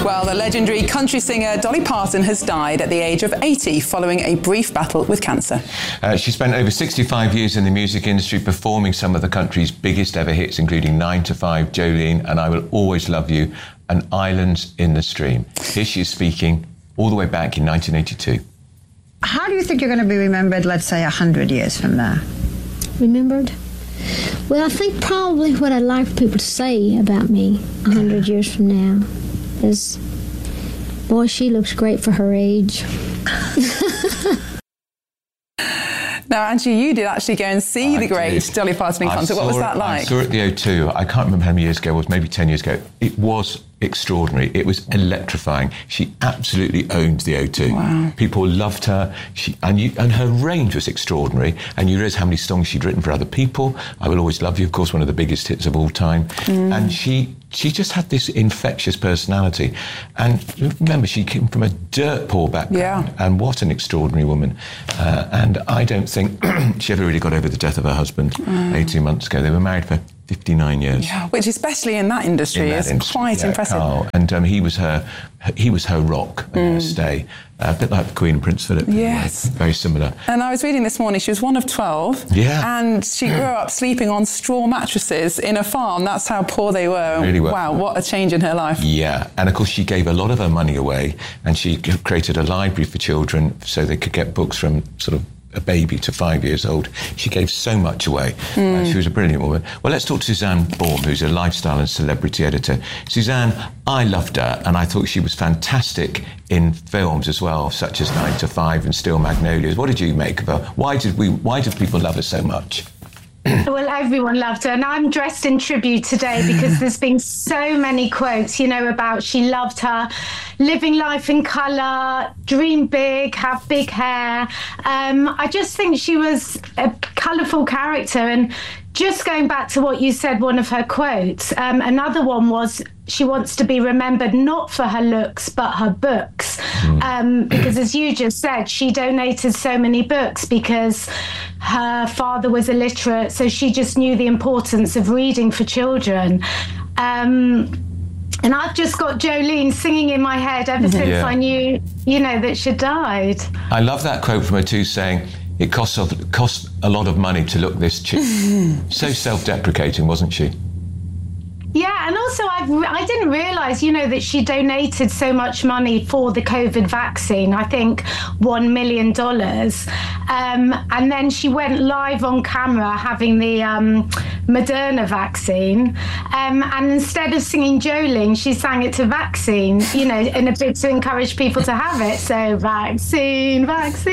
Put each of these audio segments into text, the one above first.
Well, the legendary country singer Dolly Parton has died at the age of 80 following a brief battle with cancer. She spent over 65 years in the music industry performing some of the country's biggest ever hits, including 9 to 5, Jolene, and I Will Always Love You, and Islands in the Stream. Here she is speaking all the way back in 1982. How do you think you're going to be remembered, let's say, 100 years from now? Remembered? Well, I think probably what I'd like for people to say about me 100 years from now is, boy, she looks great for her age. Now, Angie, you did actually go and see the great Dolly Parton in concert. What was that like? I saw it at the O2. I can't remember how many years ago it was, maybe 10 years ago. It was extraordinary. It was electrifying. She absolutely owned the O2. Wow. People loved her. And her range was extraordinary. And you realise how many songs she'd written for other people. I Will Always Love You, of course, one of the biggest hits of all time. And she just had this infectious personality. And remember, she came from a dirt poor background. Yeah. And what an extraordinary woman. And I don't think she ever really got over the death of her husband 18 months ago. They were married for 59 years. Yeah, which especially in that industry is quite impressive. Oh, and he was her rock and her stay. A bit like the Queen and Prince Philip. Yes. Very similar. And I was reading this morning, she was one of 12. Yeah. And she grew up sleeping on straw mattresses in a farm. That's how poor they were. Really well. Wow, what a change in her life. Yeah. And of course, she gave a lot of her money away, and she created a library for children so they could get books from sort of a baby to 5 years old. She gave so much away. She was a brilliant woman. Well, let's talk to Suzanne Baum, who's a lifestyle and celebrity editor. Suzanne, I loved her, and I thought she was fantastic in films as well, such as 9 to 5 and Steel Magnolias. What did you make of her? Why did people love her so much? Well, everyone loved her, and I'm dressed in tribute today because there's been so many quotes, about she loved her living life in colour, dream big, have big hair. I just think she was a colourful character. And just going back to what you said, one of her quotes, another one was, she wants to be remembered not for her looks, but her books. Because as you just said, she donated so many books because her father was illiterate, so she just knew the importance of reading for children. And I've just got Jolene singing in my head ever since I knew, that she died. I love that quote from her too, saying, it cost a lot of money to look this cheap. So self-deprecating, wasn't she? Yeah, and also I didn't realise, that she donated so much money for the COVID vaccine, I think $1 million. And then she went live on camera having the Moderna vaccine. And instead of singing Jolene, she sang it to vaccine, in a bid to encourage people to have it. So vaccine.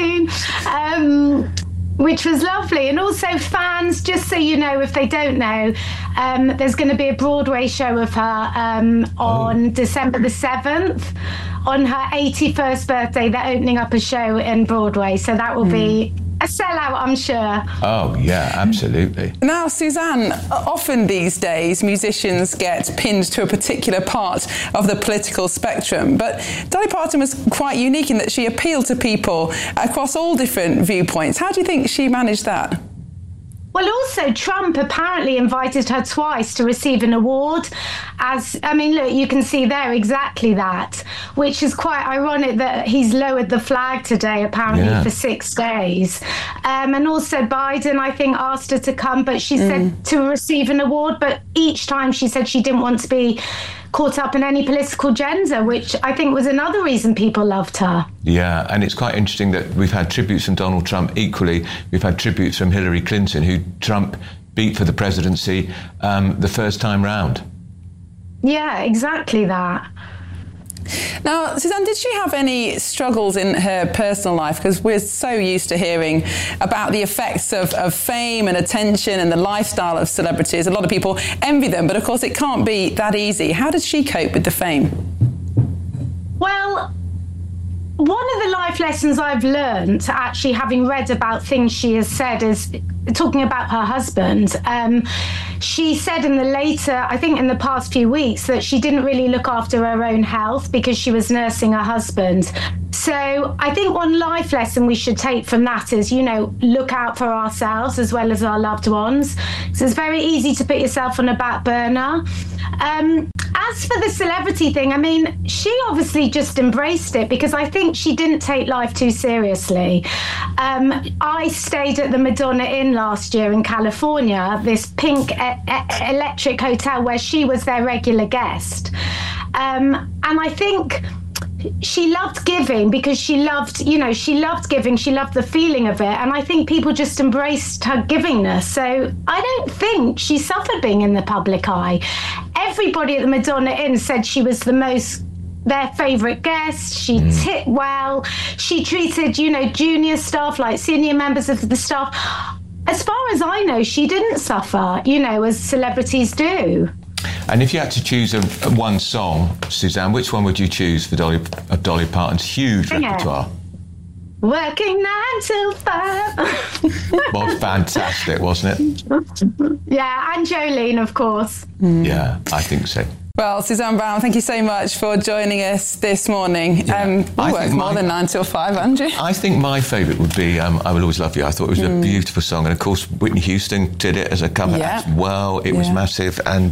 Which was lovely. And also fans, just so you know, if they don't know, there's going to be a Broadway show of her on December the 7th. On her 81st birthday, they're opening up a show in Broadway. So that will be a sellout, I'm sure. Oh, yeah, absolutely. Now, Suzanne, often these days, musicians get pinned to a particular part of the political spectrum. But Dolly Parton was quite unique in that she appealed to people across all different viewpoints. How do you think she managed that? Well, also, Trump apparently invited her twice to receive an award. Look, you can see there exactly that, which is quite ironic that he's lowered the flag today, apparently, for 6 days. And also Biden, I think, asked her to come, but she said to receive an award. But each time she said she didn't want to be caught up in any political agenda, which I think was another reason people loved her. Yeah, and it's quite interesting that we've had tributes from Donald Trump. Equally, we've had tributes from Hillary Clinton, who Trump beat for the presidency the first time round. Yeah, exactly that. Now, Suzanne, did she have any struggles in her personal life? Because we're so used to hearing about the effects of fame and attention and the lifestyle of celebrities. A lot of people envy them, but of course it can't be that easy. How did she cope with the fame? Well, one of the life lessons I've learned, actually having read about things she has said, is talking about her husband. She said in the past few weeks, that she didn't really look after her own health because she was nursing her husband. So I think one life lesson we should take from that is, look out for ourselves as well as our loved ones. So it's very easy to put yourself on a back burner. as for the celebrity thing, I mean, she obviously just embraced it because I think she didn't take life too seriously. I stayed at the Madonna Inn last year in California, this pink electric hotel where she was their regular guest. And I think she loved giving because she loved giving. She loved the feeling of it. And I think people just embraced her givingness. So I don't think she suffered being in the public eye. Everybody at the Madonna Inn said she was their favourite guest. She tipped well. She treated, junior staff like senior members of the staff. As far as I know, she didn't suffer, as celebrities do. And if you had to choose one song, Suzanne, which one would you choose for Dolly Parton's huge repertoire? Working 9 till 5. Was fantastic, wasn't it? Yeah, and Jolene, of course. Yeah, I think so. Well, Suzanne Brown, thank you so much for joining us this morning. Yeah. We work more than 9 till 5, Andrew. I think my favourite would be I Will Always Love You. I thought it was a beautiful song. And, of course, Whitney Houston did it as a cover as well. It was massive. And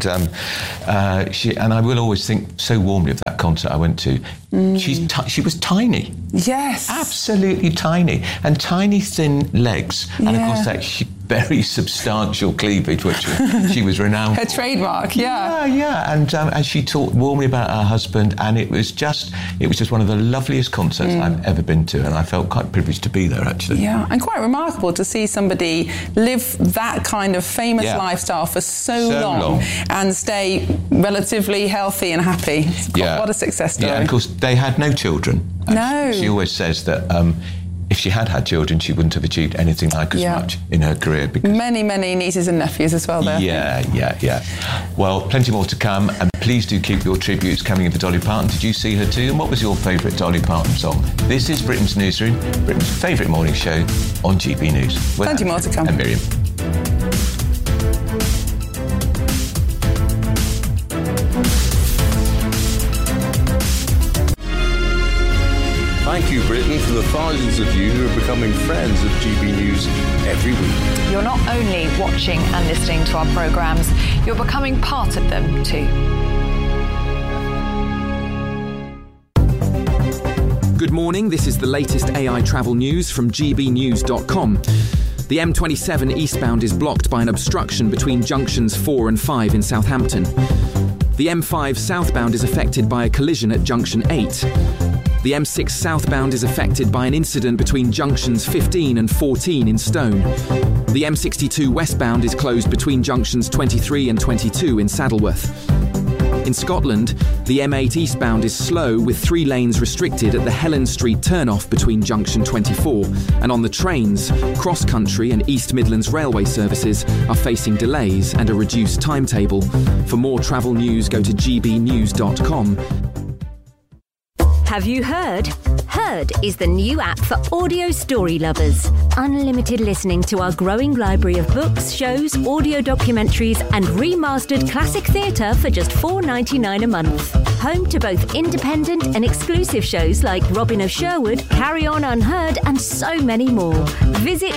I will always think so warmly of that concert I went to. She was tiny. Yes. Absolutely tiny. And tiny, thin legs. And, of course, that very substantial cleavage, which she was renowned for. Her trademark, Yeah. And she talked warmly about her husband, and it was just one of the loveliest concerts I've ever been to, and I felt quite privileged to be there, actually. Yeah, and quite remarkable to see somebody live that kind of famous lifestyle for so long and stay relatively healthy and happy. What a success story. Yeah, and of course, they had no children. No. She always says that if she had had children, she wouldn't have achieved anything like as much in her career. Because many nieces and nephews as well there. Yeah. Well, plenty more to come, and please do keep your tributes coming in for Dolly Parton. Did you see her too? And what was your favourite Dolly Parton song? This is Britain's Newsroom, Britain's favourite morning show on GB News. Plenty more to come. And Miriam. Thank you, Britain, for the thousands of you who are becoming friends of GB News every week. You're not only watching and listening to our programmes, you're becoming part of them too. Good morning, this is the latest AI travel news from gbnews.com. The M27 eastbound is blocked by an obstruction between junctions 4 and 5 in Southampton. The M5 southbound is affected by a collision at junction 8. The M6 southbound is affected by an incident between junctions 15 and 14 in Stone. The M62 westbound is closed between junctions 23 and 22 in Saddleworth. In Scotland, the M8 eastbound is slow with 3 lanes restricted at the Helen Street turnoff between junction 24. And on the trains, Cross Country and East Midlands Railway services are facing delays and a reduced timetable. For more travel news, go to gbnews.com. Have you heard? Heard is the new app for audio story lovers. Unlimited listening to our growing library of books, shows, audio documentaries and remastered classic theatre for just $4.99 a month. Home to both independent and exclusive shows like Robin of Sherwood, Carry On Unheard and so many more. Visit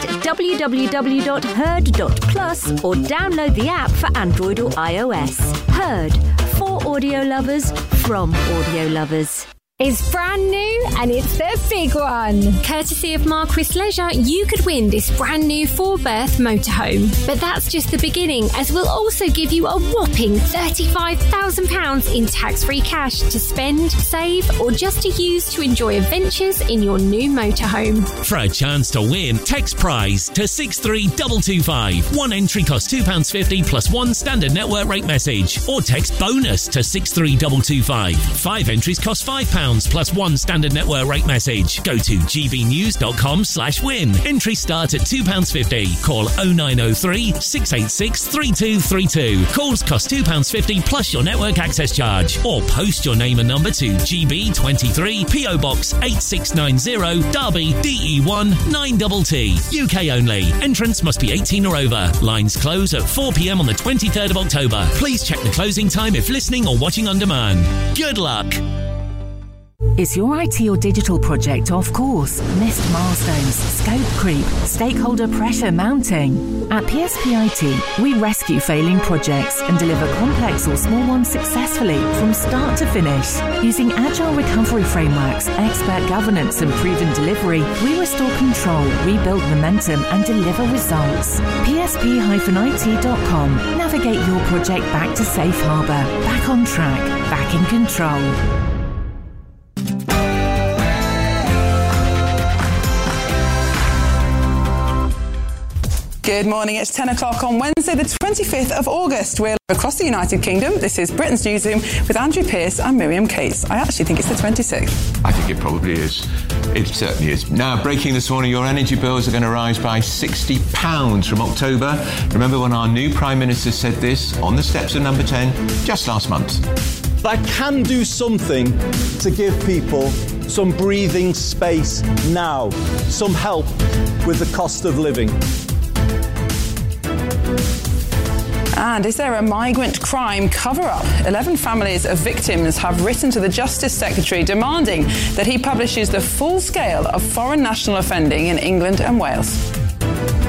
www.heard.plus or download the app for Android or iOS. Heard, for audio lovers, from audio lovers. It's brand new and it's the big one. Courtesy of Marquis Leisure, you could win this brand new 4-berth motorhome. But that's just the beginning, as we'll also give you a whopping £35,000 in tax-free cash to spend, save or just to use to enjoy adventures in your new motorhome. For a chance to win, text prize to 63225. One entry costs £2.50 plus one standard network rate message. Or text bonus to 63225. 5 entries cost £5 plus one standard network rate message. Go to gbnews.com/win. Entries start at £2.50. Call 0903 686 3232. Calls cost £2.50 plus your network access charge. Or post your name and number to GB23 PO Box 8690 Derby DE1 9TT. UK only. Entrance must be 18 or over. Lines close at 4 p.m. on the 23rd of October. Please check the closing time if listening or watching on demand. Good luck. Is your IT or digital project off course? Missed milestones, scope creep, stakeholder pressure mounting? At PSP IT, we rescue failing projects and deliver complex or small ones successfully from start to finish. Using agile recovery frameworks, expert governance and proven delivery, we restore control, rebuild momentum and deliver results. PSP-IT.com. Navigate your project back to safe harbour, back on track, back in control. Good morning, it's 10 o'clock on Wednesday the 25th of August. We're across the United Kingdom. This is Britain's Newsroom with Andrew Pearce and Miriam Cates. I actually think it's the 26th. I think it probably is. It certainly is. Now, breaking this morning, your energy bills are going to rise by £60 from October. Remember when our new Prime Minister said this on the steps of Number 10 just last month? That can do something to give people some breathing space now, some help with the cost of living. And is there a migrant crime cover-up? 11 families of victims have written to the Justice Secretary demanding that he publishes the full scale of foreign national offending in England and Wales.